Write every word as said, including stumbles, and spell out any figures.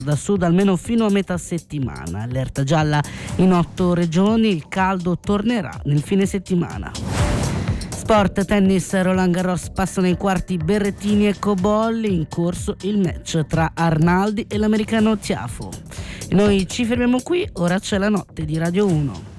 da sud almeno fino a metà settimana. Allerta gialla in otto regioni, il caldo tornerà nel fine settimana. Sport, tennis, Roland Garros passano ai quarti Berrettini e Cobolli, in corso il match tra Arnaldi e l'americano Tiafoe. E noi ci fermiamo qui, ora c'è la notte di Radio uno.